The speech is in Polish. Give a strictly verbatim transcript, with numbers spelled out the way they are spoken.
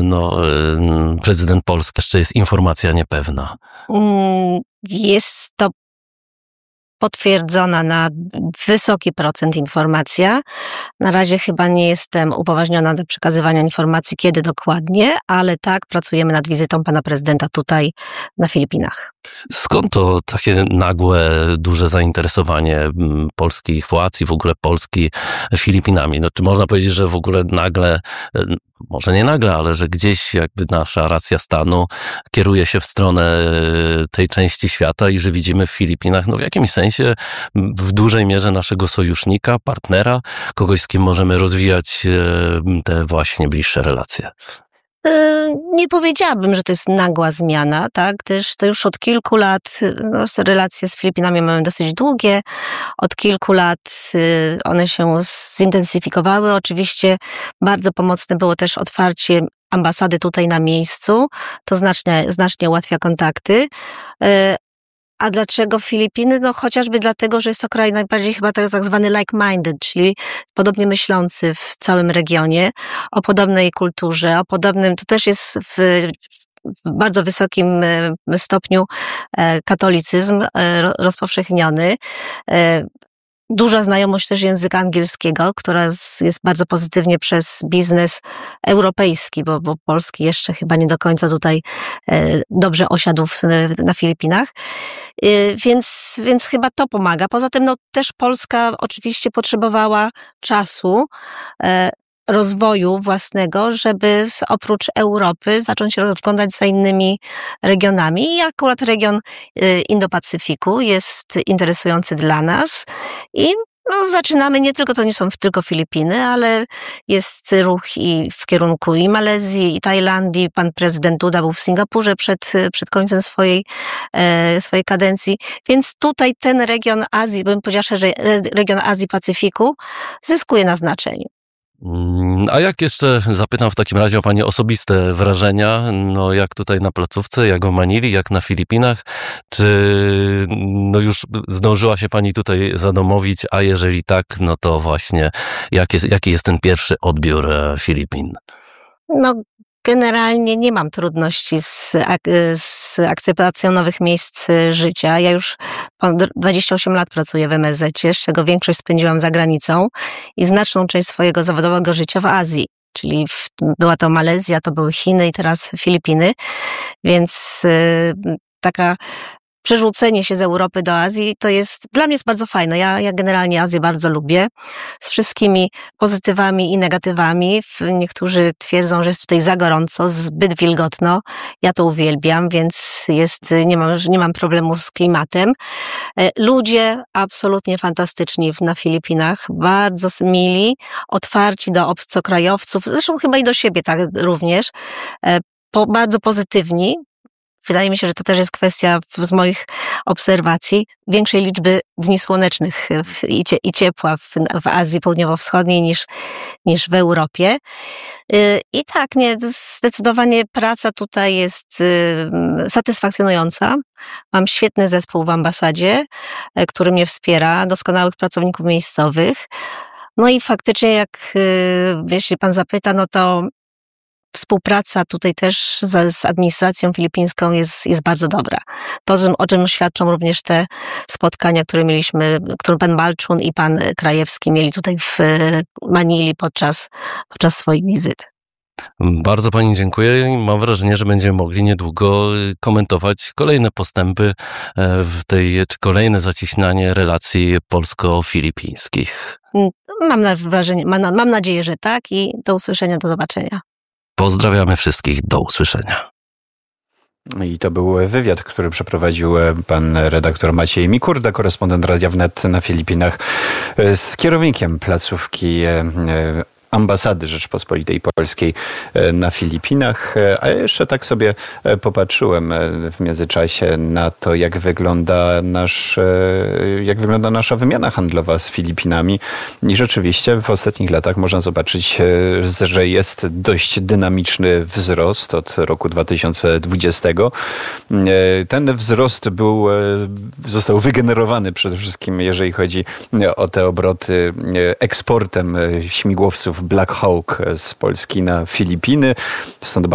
no, prezydent Polski, jeszcze jest informacja niepewna. Jest to potwierdzona na wysoki procent informacja. Na razie chyba nie jestem upoważniona do przekazywania informacji, kiedy dokładnie, ale tak, pracujemy nad wizytą pana prezydenta tutaj na Filipinach. Skąd to takie nagłe, duże zainteresowanie polskich władz i w ogóle Polski Filipinami? No, czy można powiedzieć, że w ogóle nagle, może nie nagle, ale że gdzieś jakby nasza racja stanu kieruje się w stronę tej części świata i że widzimy w Filipinach, no w jakimś sensie w dużej mierze naszego sojusznika, partnera, kogoś, z kim możemy rozwijać te właśnie bliższe relacje? Nie powiedziałabym, że to jest nagła zmiana, tak? Też to już od kilku lat, no, relacje z Filipinami mamy dosyć długie, od kilku lat one się zintensyfikowały. Oczywiście bardzo pomocne było też otwarcie ambasady tutaj na miejscu, to znacznie, znacznie ułatwia kontakty. A dlaczego Filipiny? No chociażby dlatego, że jest to kraj najbardziej chyba tak, tak zwany like-minded, czyli podobnie myślący w całym regionie, o podobnej kulturze, o podobnym, to też jest w, w bardzo wysokim stopniu katolicyzm rozpowszechniony. Duża znajomość też języka angielskiego, która jest bardzo pozytywnie przez biznes europejski, bo, bo polski jeszcze chyba nie do końca tutaj dobrze osiadł na Filipinach. Więc, więc chyba to pomaga. Poza tym no, też Polska oczywiście potrzebowała czasu, rozwoju własnego, żeby oprócz Europy zacząć się rozglądać za innymi regionami. I akurat region Indo-Pacyfiku jest interesujący dla nas i no, zaczynamy, nie tylko, to nie są tylko Filipiny, ale jest ruch i w kierunku i Malezji, i Tajlandii. Pan prezydent Duda był w Singapurze przed, przed końcem swojej, e, swojej kadencji. Więc tutaj ten region Azji, bym powiedziała szerzej, region Azji-Pacyfiku zyskuje na znaczeniu. A jak jeszcze, zapytam w takim razie o Pani osobiste wrażenia, no jak tutaj na placówce, jak o Manili, jak na Filipinach, czy no już zdążyła się Pani tutaj zadomowić, a jeżeli tak, no to właśnie jak jest, jaki jest ten pierwszy odbiór Filipin? No generalnie nie mam trudności z, ak- z akceptacją nowych miejsc życia. Ja już dwadzieścia osiem lat pracuję w em es zecie, z czego większość spędziłam za granicą i znaczną część swojego zawodowego życia w Azji. Czyli w, była to Malezja, to były Chiny i teraz Filipiny, więc yy, taka przerzucenie się z Europy do Azji to jest, dla mnie jest bardzo fajne. Ja, ja generalnie Azję bardzo lubię, z wszystkimi pozytywami i negatywami. Niektórzy twierdzą, że jest tutaj za gorąco, zbyt wilgotno. Ja to uwielbiam, więc jest, nie mam, nie mam problemu z klimatem. Ludzie absolutnie fantastyczni na Filipinach, bardzo mili, otwarci do obcokrajowców, zresztą chyba i do siebie tak również, po, bardzo pozytywni. Wydaje mi się, że to też jest kwestia z moich obserwacji większej liczby dni słonecznych i, cie, i ciepła w, w Azji Południowo-Wschodniej niż, niż w Europie. I tak, nie, zdecydowanie praca tutaj jest satysfakcjonująca. Mam świetny zespół w ambasadzie, który mnie wspiera, doskonałych pracowników miejscowych. No i faktycznie, jak jeśli pan zapyta, no to współpraca tutaj też z, z administracją filipińską jest, jest bardzo dobra. To, o czym świadczą również te spotkania, które mieliśmy, które pan Balczun i pan Krajewski mieli tutaj w Manili podczas, podczas swoich wizyt. Bardzo Pani dziękuję i mam wrażenie, że będziemy mogli niedługo komentować kolejne postępy w tej, czy kolejne zacieśnianie relacji polsko-filipińskich. Mam wrażenie, mam, mam nadzieję, że tak i do usłyszenia, do zobaczenia. Pozdrawiamy wszystkich, do usłyszenia. I to był wywiad, który przeprowadził pan redaktor Maciej Mikurda, korespondent Radia Wnet na Filipinach, z kierownikiem placówki Ambasady Rzeczpospolitej Polskiej na Filipinach. A ja jeszcze tak sobie popatrzyłem w międzyczasie na to, jak wygląda nasz, jak wygląda nasza wymiana handlowa z Filipinami. I rzeczywiście w ostatnich latach można zobaczyć, że jest dość dynamiczny wzrost od roku dwa tysiące dwudziestego. Ten wzrost był, został wygenerowowany przede wszystkim, jeżeli chodzi o te obroty eksportem śmigłowców Black Hawk z Polski na Filipiny. Stąd